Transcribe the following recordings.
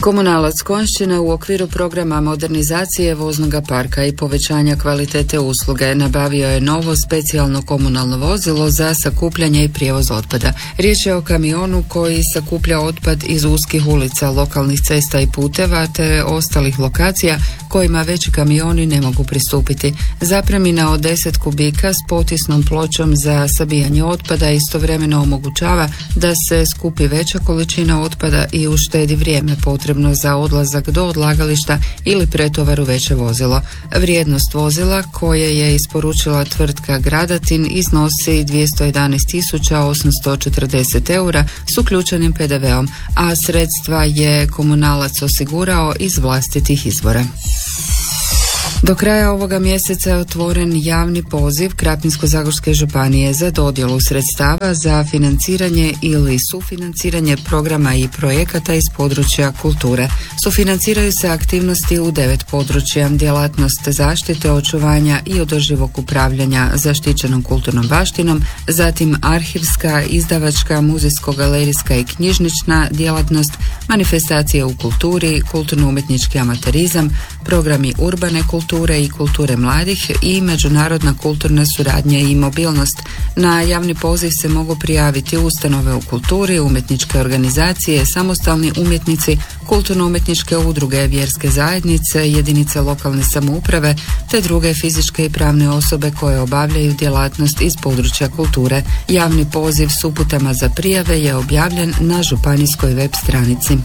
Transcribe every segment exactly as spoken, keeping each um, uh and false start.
Komunalac Konjšćina u okviru programa modernizacije voznog parka i povećanja kvalitete usluge nabavio je novo specijalno komunalno vozilo za sakupljanje i prijevoz otpada. Riječ je o kamionu koji sakuplja otpad iz uskih ulica, lokalnih cesta i puteva te ostalih lokacija kojima veći kamioni ne mogu pristupiti. Zapremina od deset kubika s potisnom pločom za sabijanje otpada istovremeno omogućava da se skupi veća količina otpada i uštedi vrijeme potrebno za odlazak do odlagališta ili pretovar u veće vozilo. Vrijednost vozila koje je isporučila tvrtka Gradatin iznosi dvjesto jedanaest tisuća osamsto četrdeset eura s uključenim pe de veom, a sredstva je komunalac osigurao iz vlastitih izvora. Do kraja ovoga mjeseca je otvoren javni poziv Krapinsko-zagorske županije za dodjelu sredstava za financiranje ili sufinanciranje programa i projekata iz područja kulture. Sufinanciraju se aktivnosti u devet područja: djelatnost zaštite, očuvanja i održivog upravljanja zaštićenom kulturnom baštinom, zatim arhivska, izdavačka, muzejsko-galerijska i knjižnična djelatnost, manifestacije u kulturi, kulturno-umjetnički amaterizam, programi urbane kulture i kulture mladih i međunarodna kulturna suradnja i mobilnost. Na javni poziv se mogu prijaviti ustanove u kulturi, umjetničke organizacije, samostalni umjetnici, kulturno-umjetničke udruge, vjerske zajednice, jedinice lokalne samouprave te druge fizičke i pravne osobe koje obavljaju djelatnost iz područja kulture. Javni poziv s uputama za prijave je objavljen na županijskoj web stranici.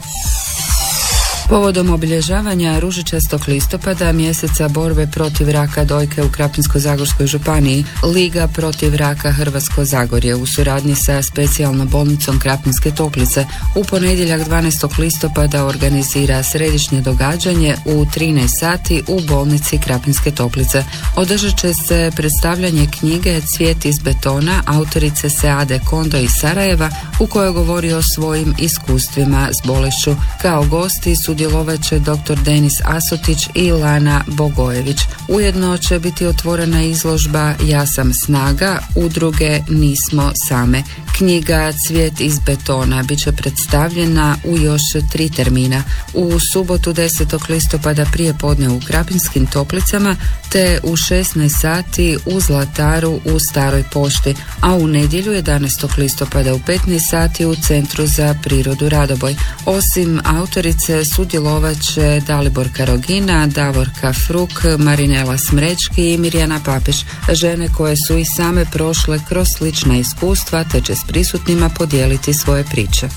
Povodom obilježavanja ružičastog listopada, mjeseca borbe protiv raka dojke u Krapinsko-zagorskoj županiji, Liga protiv raka Hrvatsko Zagorje u suradnji sa specijalnom bolnicom Krapinske Toplice u ponedjeljak dvanaestog listopada organizira središnje događanje u trinaest sati u bolnici Krapinske Toplice. Održat će se predstavljanje knjige Cvijet iz betona autorice Seade Kondo iz Sarajeva, u kojoj govori o svojim iskustvima s bolešću. Kao gosti su sudjelovat će doktor Denis Asotić i Lana Bogojević. Ujedno će biti otvorena izložba Ja sam snaga, udruge Nismo same. Knjiga Cvijet iz betona bit će predstavljena u još tri termina. U subotu desetog listopada prije podne u Krapinskim Toplicama te u šesnaest sati u Zlataru u Staroj pošti, a u nedjelju jedanaestog listopada u petnaest sati u Centru za prirodu Radoboj. Osim autorice sudjelovat će Dalibor Karogina, Davorka Fruk, Marinela Smrečki i Mirjana Papeš, žene koje su i same prošle kroz slična iskustva te će s prisutnima podijeliti svoje priče.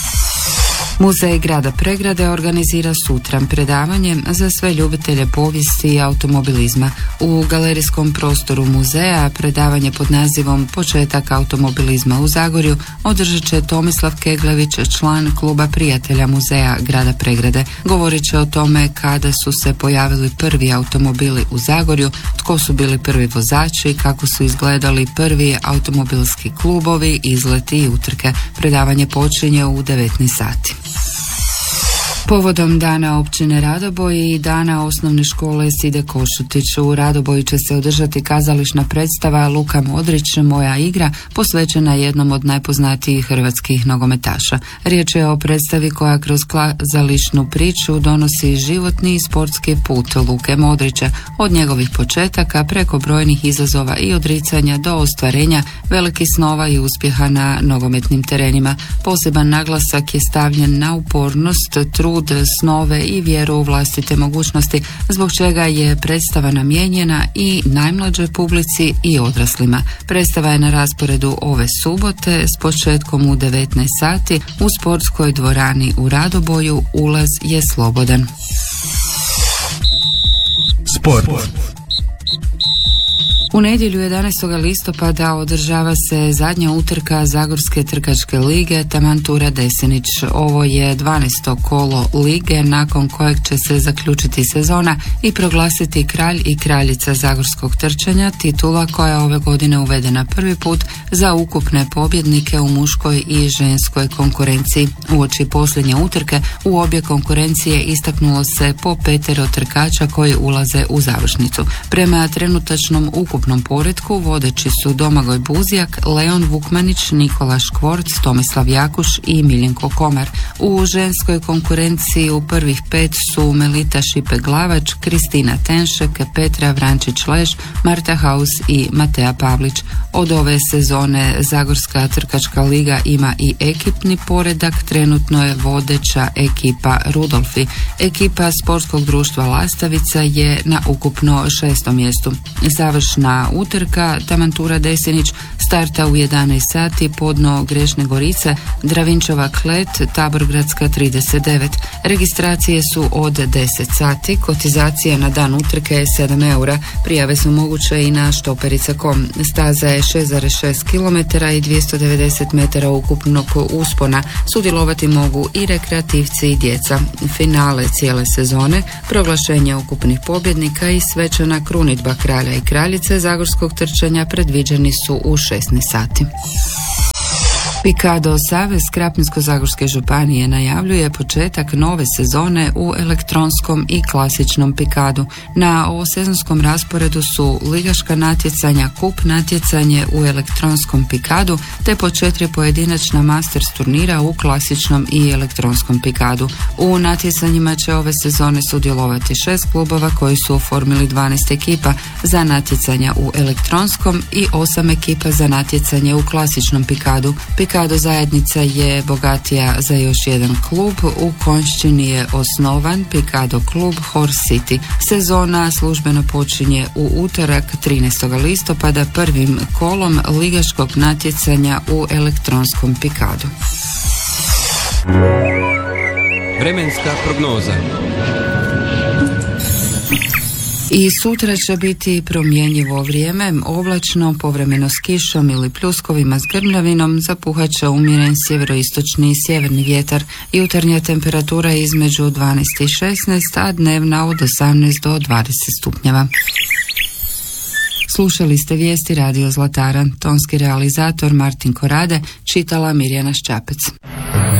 Muzej grada Pregrade organizira sutra predavanje za sve ljubitelje povijesti i automobilizma. U galerijskom prostoru muzeja predavanje pod nazivom Početak automobilizma u Zagorju održat će Tomislav Keglević, član kluba prijatelja muzeja grada Pregrade. Govorit će o tome kada su se pojavili prvi automobili u Zagorju, tko su bili prvi vozači, kako su izgledali prvi automobilski klubovi, izleti i utrke. Predavanje počinje u devetnaest sati. Povodom dana općine Radoboj i dana osnovne škole Side Košutić u Radoboju će se održati kazališna predstava Luka Modrić, Moja igra, posvećena jednom od najpoznatijih hrvatskih nogometaša. Riječ je o predstavi koja kroz kazališnu priču donosi životni i sportski put Luke Modrića, od njegovih početaka preko brojnih izazova i odricanja do ostvarenja velikih snova i uspjeha na nogometnim terenima. Poseban naglasak je stavljen na upornost, trud, snove i vjeru u vlastite mogućnosti, zbog čega je predstava namijenjena i najmlađoj publici i odraslima. Predstava je na rasporedu ove subote s početkom u devetnaest sati u sportskoj dvorani u Radoboju. Ulaz je slobodan. Sport. U nedjelju jedanaestog listopada održava se zadnja utrka Zagorske trkačke lige Tamantura Desenić. Ovo je dvanaesto kolo lige nakon kojeg će se zaključiti sezona i proglasiti kralj i kraljica zagorskog trčanja, titula koja je ove godine uvedena prvi put za ukupne pobjednike u muškoj i ženskoj konkurenciji. Uoči posljednje utrke u obje konkurencije istaknulo se po petero trkača koji ulaze u završnicu. Prema trenutačnom ukupnom ukupnom poretku vodeći su Domagoj Buzjak, Leon Vukmanić, Nikola Škvorc, Tomislav Jakuš i Miljenko Komar. U ženskoj konkurenciji u prvih pet su Melita Šipe-Glavač, Kristina Tenšek, Petra Vrančić-Leš, Marta Haus i Matea Pavlić. Od ove sezone Zagorska trkačka liga ima i ekipni poredak, trenutno je vodeća ekipa Rudolfi. Ekipa sportskog društva Lastavica je na ukupno šestom mjestu. Završna utrka Tamantura Desinić starta u jedanaest sati podno Grešne Gorice, Dravinčova Klet, Taborgradska trideset devet. Registracije su od deset sati, kotizacija na dan utrke je sedam eura. Prijave su moguće i na štoperica točka com. Staza je šest zarez šest kilometara i dvjesto devedeset metara ukupnog uspona. Sudjelovati mogu i rekreativci i djeca. Finale cijele sezone, proglašenje ukupnih pobjednika i svečana krunidba kralja i kraljice zagorskog trčanja predviđeni su u šesnaest sati. Pikado Savez Krapinsko-zagorske županije najavljuje početak nove sezone u elektronskom i klasičnom pikadu. Na ovosezonskom rasporedu su ligaška natjecanja, kup natjecanje u elektronskom pikadu te po četiri pojedinačna masters turnira u klasičnom i elektronskom pikadu. U natjecanjima će ove sezone sudjelovati šest klubova koji su oformili dvanaest ekipa za natjecanja u elektronskom i osam ekipa za natjecanje u klasičnom pikadu. Pikado zajednica je bogatija za još jedan klub. U Konjšćini je osnovan Pikado klub Horse City. Sezona službeno počinje u utorak trinaestog listopada prvim kolom ligaškog natjecanja u elektronskom pikadu. Vremenska prognoza. I sutra će biti promjenjivo vrijeme, oblačno, povremeno s kišom ili pljuskovima s grmljavinom, zapuhat će umjeren sjeveroistočni i sjeverni vjetar. Jutarnja temperatura između dvanaest i šesnaest, a dnevna od osamnaest do dvadeset stupnjeva. Slušali ste vijesti Radio Zlatara, tonski realizator Martin Korade, čitala Mirjana Ščapec.